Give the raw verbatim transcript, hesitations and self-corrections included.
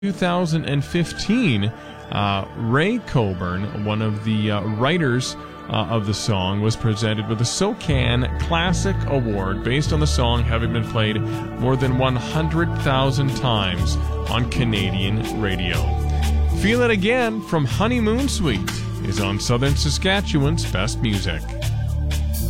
two thousand fifteen, uh, Ray Coburn, one of the uh, writers uh, of the song, was presented with the SOCAN Classic Award based on the song having been played more than one hundred thousand times on Canadian radio. Feel It Again from Honeymoon Suite is on Southern Saskatchewan's Best Music.